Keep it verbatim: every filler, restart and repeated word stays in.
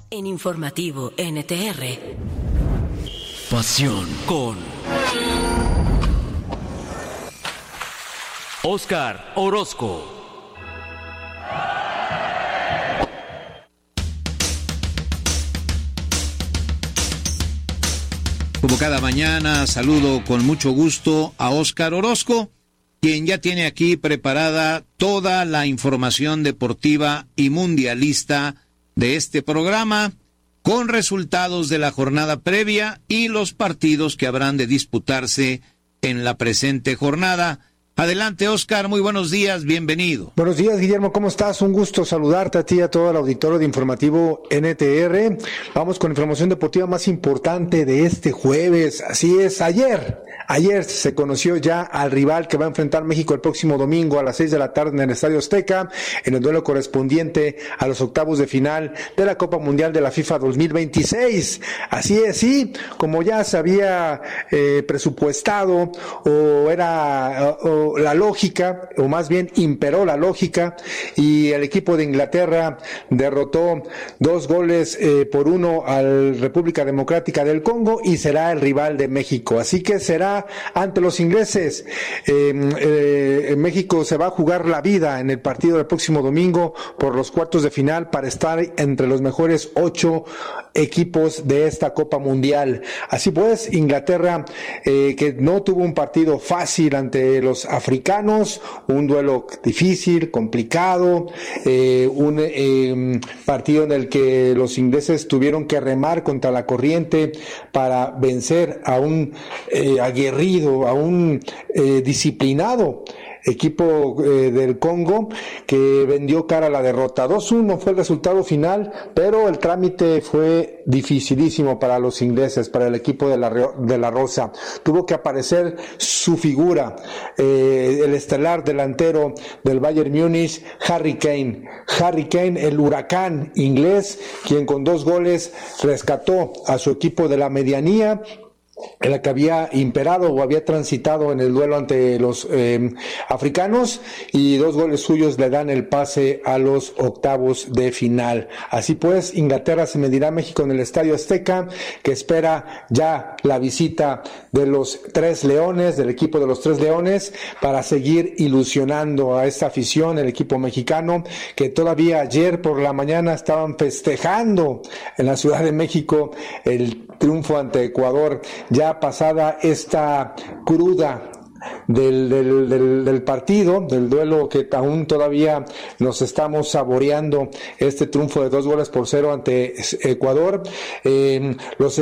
En Informativo N T R. Pasión con Óscar Orozco. Como cada mañana, saludo con mucho gusto a Óscar Orozco, quien ya tiene aquí preparada toda la información deportiva y mundialista de este programa, con resultados de la jornada previa y los partidos que habrán de disputarse en la presente jornada. Adelante, Óscar, muy buenos días, bienvenido. Buenos días, Guillermo, ¿cómo estás? Un gusto saludarte a ti y a todo el auditorio de Informativo N T R. Vamos con la información deportiva más importante de este jueves. Así es, ayer, ayer se conoció ya al rival que va a enfrentar México el próximo domingo a las seis de la tarde en el Estadio Azteca, en el duelo correspondiente a los octavos de final de la Copa Mundial de la FIFA dos mil veintiséis. Así es, sí, como ya se había eh, presupuestado o era... O, la lógica, o más bien imperó la lógica, y el equipo de Inglaterra derrotó dos goles eh, por uno al República Democrática del Congo y será el rival de México. Así que será ante los ingleses. Eh, eh, México se va a jugar la vida en el partido del próximo domingo por los cuartos de final para estar entre los mejores ocho equipos de esta Copa Mundial. Así pues, Inglaterra, eh, que no tuvo un partido fácil ante los africanos, un duelo difícil, complicado, eh, un eh, partido en el que los ingleses tuvieron que remar contra la corriente para vencer a un eh, aguerrido, a un eh, disciplinado equipo eh, del Congo, que vendió cara a la derrota. dos uno fue el resultado final, pero el trámite fue dificilísimo para los ingleses, para el equipo de la, de la Rosa. Tuvo que aparecer su figura, eh, el estelar delantero del Bayern Múnich, Harry Kane. Harry Kane, el huracán inglés, quien con dos goles rescató a su equipo de la medianía, en la que había imperado o había transitado en el duelo ante los eh, africanos, y dos goles suyos le dan el pase a los octavos de final. Así pues, Inglaterra se medirá a México en el Estadio Azteca, que espera ya la visita de los Tres Leones, del equipo de los Tres Leones, para seguir ilusionando a esta afición, el equipo mexicano, que todavía ayer por la mañana estaban festejando en la Ciudad de México el triunfo ante Ecuador, ya pasada esta cruda del, del, del, del partido, del duelo, que aún todavía nos estamos saboreando este triunfo de dos goles por cero ante Ecuador. Eh, los